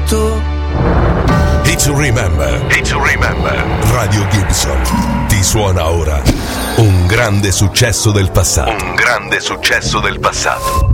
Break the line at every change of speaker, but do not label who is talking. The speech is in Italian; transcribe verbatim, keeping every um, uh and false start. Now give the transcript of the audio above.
tutto.
It's Remember. It's Remember. Radio Gibson ti suona ora un grande successo del passato. Un grande successo del passato.